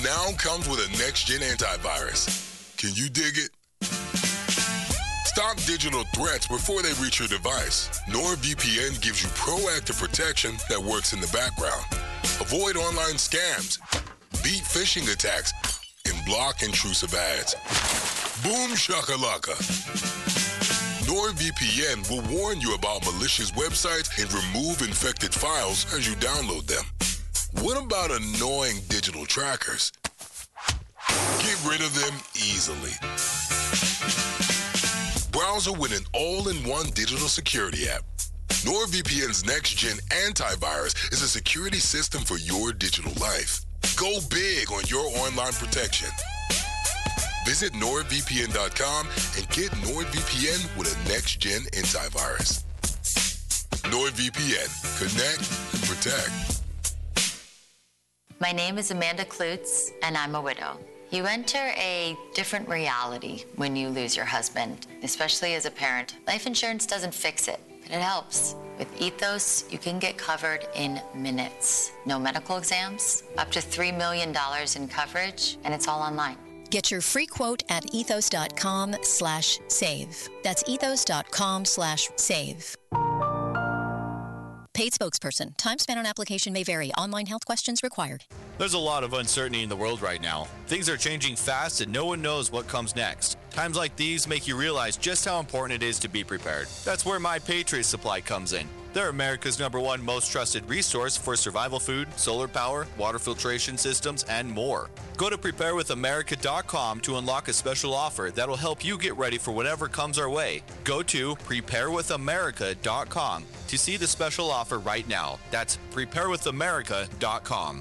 now comes with a next-gen antivirus. Can you dig it? Stop digital threats before they reach your device. NordVPN gives you proactive protection that works in the background. Avoid online scams, beat phishing attacks, and block intrusive ads. Boom shakalaka. NordVPN will warn you about malicious websites and remove infected files as you download them. What about annoying digital trackers? Get rid of them easily. Browser with an all-in-one digital security app. NordVPN's next-gen antivirus is a security system for your digital life. Go big on your online protection. Visit NordVPN.com and get NordVPN with a next-gen antivirus. NordVPN. Connect and protect. My name is Amanda Klutz, and I'm a widow. You enter a different reality when you lose your husband, especially as a parent. Life insurance doesn't fix it, but it helps. With Ethos, you can get covered in minutes. No medical exams, up to $3 million in coverage, and it's all online. Get your free quote at ethos.com/save. That's ethos.com/save. Paid spokesperson. Time spent on application may vary. Online health questions required. There's a lot of uncertainty in the world right now. Things are changing fast and no one knows what comes next. Times like these make you realize just how important it is to be prepared. That's where My Patriot Supply comes in. They're America's #1 most trusted resource for survival food, solar power, water filtration systems, and more. Go to preparewithamerica.com to unlock a special offer that'll help you get ready for whatever comes our way. Go to preparewithamerica.com to see the special offer right now. That's preparewithamerica.com.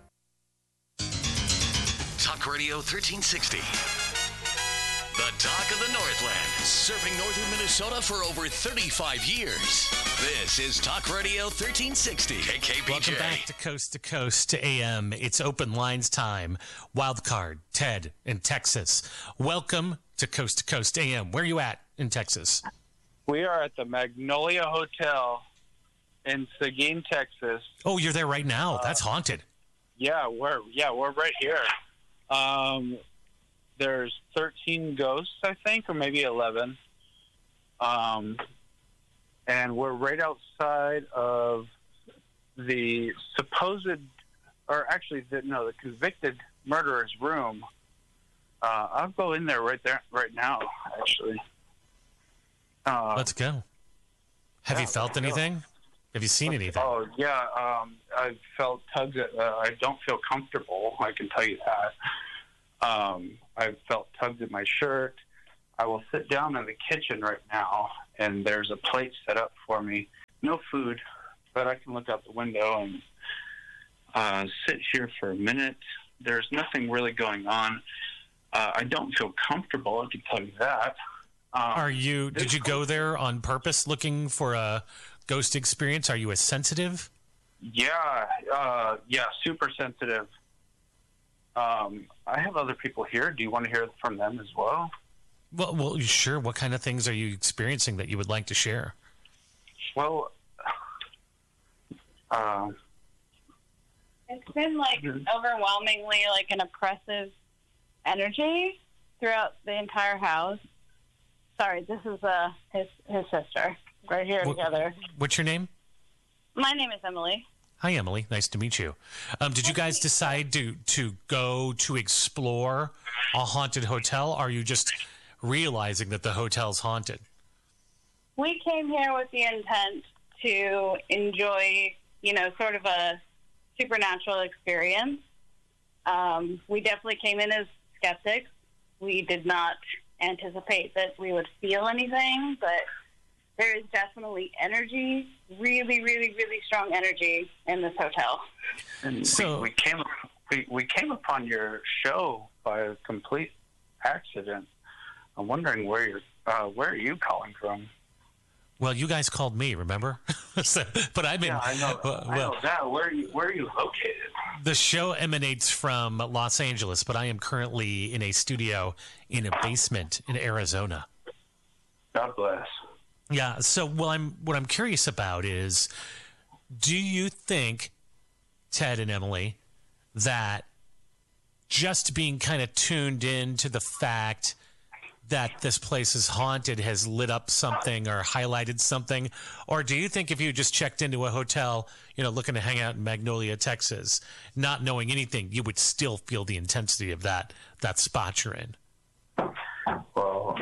Talk Radio 1360. The talk of the Northland, serving northern Minnesota for over 35 years. This is Talk Radio 1360, KKBJ. Welcome back to Coast AM. It's open lines time. Wildcard, Ted in Texas. Welcome to Coast AM. Where are you at in Texas? We are at the Magnolia Hotel in Seguin, Texas. Oh, you're there right now. That's haunted. Yeah, we're right here. There's 13 ghosts, I think, or maybe 11. And we're right outside of the the convicted murderer's room. I'll go in there right now, actually. Let's go. Have you felt anything? Have you seen anything? Oh, yeah. I've felt tugs at, I don't feel comfortable, I can tell you that. I've felt tugs at my shirt. I will sit down in the kitchen right now, and there's a plate set up for me. No food, but I can look out the window and sit here for a minute. There's nothing really going on. I don't feel comfortable, I can tell you that. Did you go there on purpose looking for a ghost experience? Are you a sensitive? Yeah, super sensitive. I have other people here. Do you want to hear from them as well? Well, sure. What kind of things are you experiencing that you would like to share? Well, it's been overwhelmingly an oppressive energy throughout the entire house. Sorry, this is his sister right here together. What's your name? My name is Emily. Hi, Emily. Nice to meet you. Did you guys decide to go to explore a haunted hotel? Or are you just realizing that the hotel's haunted? We came here with the intent to enjoy, sort of a supernatural experience. We definitely came in as skeptics. We did not anticipate that we would feel anything, but there is definitely energy, really, really, really strong energy in this hotel. And so we came upon your show by a complete accident. I'm wondering where are you calling from? Well, you guys called me, remember? But I'm in. Yeah, I know that. Where are you located? The show emanates from Los Angeles, but I am currently in a studio in a basement in Arizona. God bless. Yeah. So, what I'm curious about is, do you think, Ted and Emily, that just being kind of tuned in to the fact that this place is haunted has lit up something or highlighted something? Or do you think if you just checked into a hotel, looking to hang out in Magnolia, Texas, not knowing anything, you would still feel the intensity of that spot you're in? Well,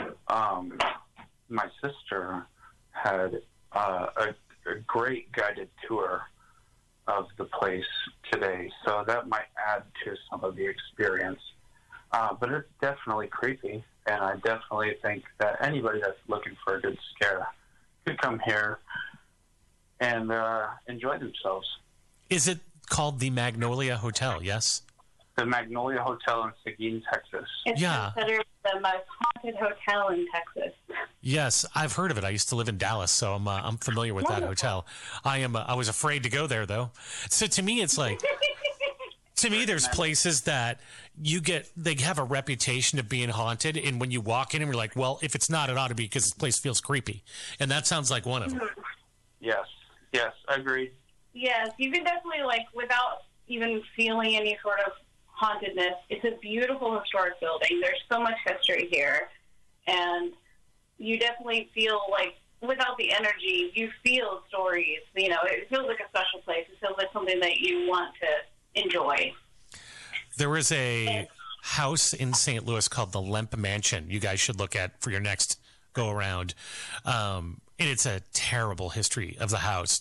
my sister had a great guided tour of the place today, so that might add to some of the experience. But it's definitely creepy, and I definitely think that anybody that's looking for a good scare could come here and enjoy themselves. Is it called the Magnolia Hotel, yes? The Magnolia Hotel in Seguin, Texas. It's considered the most haunted hotel in Texas. Yes, I've heard of it. I used to live in Dallas, so I'm familiar with that hotel. I was afraid to go there, though. So to me, it's like... To me, there's places that they have a reputation of being haunted, and when you walk in and you're like, well, if it's not, it ought to be because this place feels creepy. And that sounds like one of them. Yes, agreed. Yes, you can definitely, without even feeling any sort of hauntedness, it's a beautiful historic building. There's so much history here, and you definitely feel like, without the energy, you feel stories. It feels like a special place. It feels like something that you want to enjoy. There is a house in St. Louis called the Lemp Mansion you guys should look at for your next go around. And it's a terrible history of the house.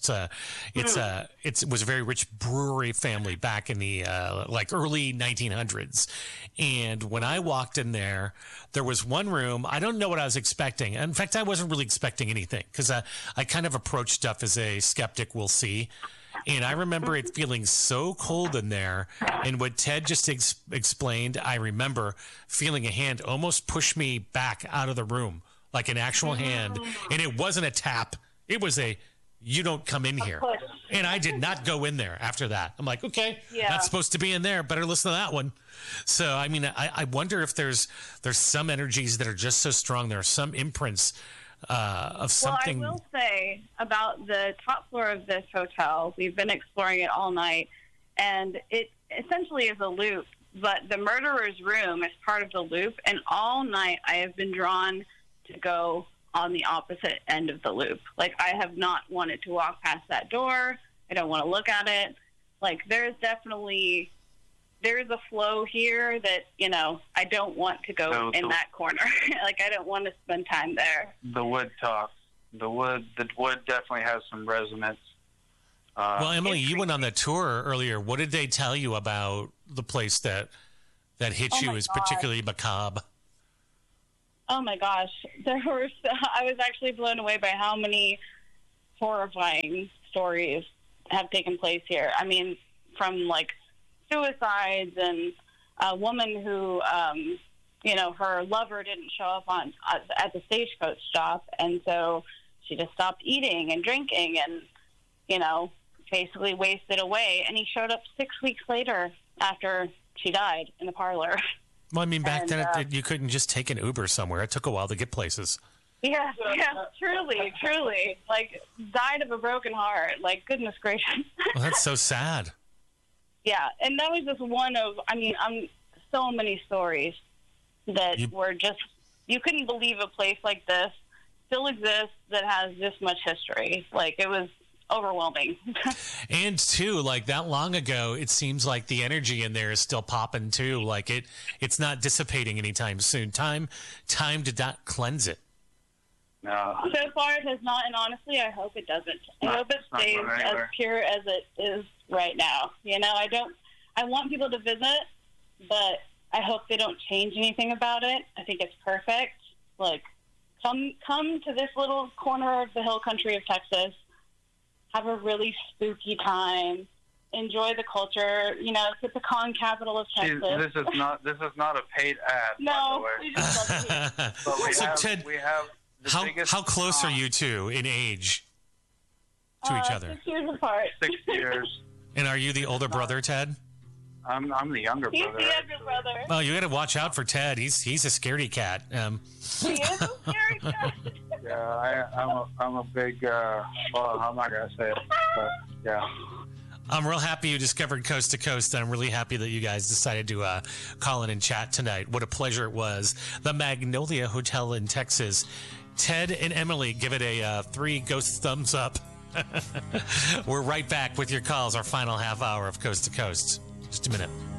It was a very rich brewery family back in the early 1900s. And when I walked in there was one room. I don't know what I was expecting. In fact, I wasn't really expecting anything because I kind of approach stuff as a skeptic. We'll see. And I remember it feeling so cold in there. And what Ted just explained, I remember feeling a hand almost push me back out of the room, like an actual hand. And it wasn't a tap. It was you don't come in here. And I did not go in there after that. I'm like, okay, not supposed to be in there. Better listen to that one. So, I mean, I wonder if there's some energies that are just so strong. There are some imprints of something. Well, I will say about the top floor of this hotel, we've been exploring it all night, and it essentially is a loop, but the murderer's room is part of the loop, and all night I have been drawn to go on the opposite end of the loop. Like, I have not wanted to walk past that door. I don't want to look at it. Like, there's a flow here that, I don't want to go in that corner. Like, I don't want to spend time there. The wood talks. The wood definitely has some resonance. Well, Emily, you went on the tour earlier. What did they tell you about the place that hit you as particularly macabre? Oh my gosh. I was actually blown away by how many horrifying stories have taken place here. I mean, from suicides and a woman who, her lover didn't show up at the stagecoach stop, and so she just stopped eating and drinking and, basically wasted away. And he showed up 6 weeks later after she died in the parlor. Well, I mean, back then you couldn't just take an Uber somewhere. It took a while to get places. Yeah, truly. Died of a broken heart. Goodness gracious. Well, that's so sad. Yeah, and that was just one of, so many stories that were just, you couldn't believe a place like this still exists that has this much history. It was overwhelming. And too, that long ago, it seems like the energy in there is still popping too. It's not dissipating anytime soon. Time did not cleanse it. No. So far it has not, and honestly, I hope it doesn't. I hope it stays as pure as it is right now. I want people to visit, but I hope they don't change anything about it. I think it's perfect. Come to this little corner of the hill country of Texas, have a really spooky time, enjoy the culture. It's the pecan capital of Texas. This is not a paid ad. No, by the way. So Ted, how close are you two in age to each other? 6 years apart. 6 years. And are you the older brother, Ted? I'm the younger brother. He's the younger brother. Well, you got to watch out for Ted. He's a scaredy cat. He is a scaredy cat. Yeah, I'm a big. Well, I'm not gonna say it, but yeah. I'm real happy you discovered Coast to Coast, and I'm really happy that you guys decided to call in and chat tonight. What a pleasure it was. The Magnolia Hotel in Texas. Ted and Emily, give it a 3 ghost thumbs up. We're right back with your calls, our final half hour of Coast to Coast. Just a minute.